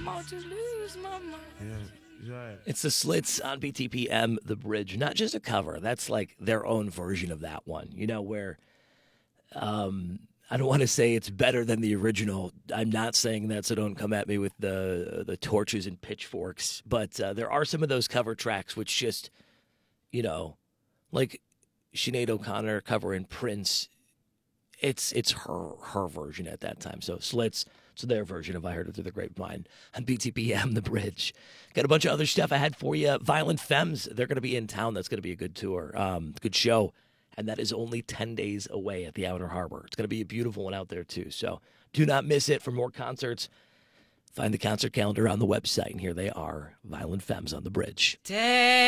about to lose my mind. Yeah, right. It's the Slits on BTPM, The Bridge. Not just a cover. That's like their own version of that one, where I don't want to say it's better than the original. I'm not saying that, so don't come at me with the torches and pitchforks. But there are some of those cover tracks which just, like Sinead O'Connor covering Prince. It's her version at that time. So Slits, it's their version of I Heard It Through the Grapevine on BTPM, The Bridge. Got a bunch of other stuff I had for you. Violent Femmes, they're going to be in town. That's going to be a good tour, good show. And that is only 10 days away at the Outer Harbor. It's going to be a beautiful one out there, too. So do not miss it. For more concerts, find the concert calendar on the website. And here they are, Violent Femmes on The Bridge.